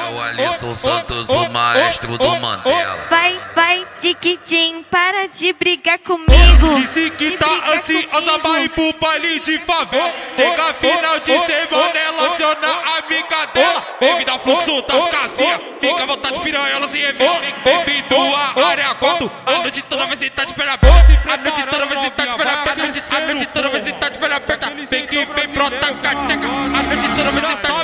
o Alisson Santos, o maestro do Mandela. Vai, tiquitim, para de brigar comigo. Disse que tá ansiosa, vai ir pro baile de favela. Chega final de semana, ela aciona a amiga dela. Bem-vindo ao fluxo das casinhas, fica à vontade, piranha, ela se revela. Bem-vindo à área 4, a noite toda vai sentar de perna aberta. A noite toda vai sentar de perna aberta. A noite toda vai sentar de perna aberta. Vem que vem, brota, cateca. A noite toda vai sentar de